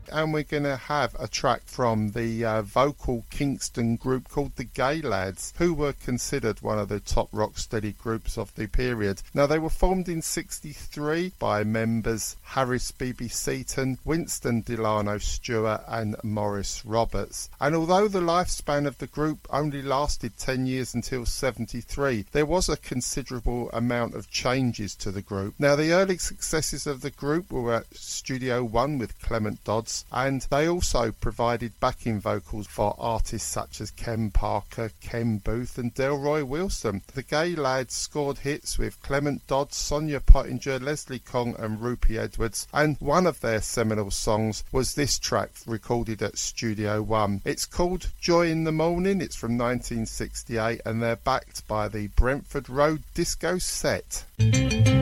and we're going to have a track from the vocal Kingston group called the Gay Lads, who were considered one of the top rocksteady groups of the period. Now, they were formed in 63 by members Harris B.B. Seaton, Winston Delano Stewart and Morris Roberts. And although the lifespan of the group only lasted 10 years until 73, there was a considerable amount of changes to the group. Now, the early successes of the group were at Studio One with Clement Dodds, and they also provided backing vocals for artists such as Ken Parker, Ken Booth and Delroy Wilson. The Gay Lads scored hits with Clement Dodds, Sonia Pottinger, Leslie Kong and Rupie Edwards, and one of their seminal songs was this track recorded at Studio One. It's called Joy in the Morning. It's from 1968 and they're backed by the Brentford Road Disco Set.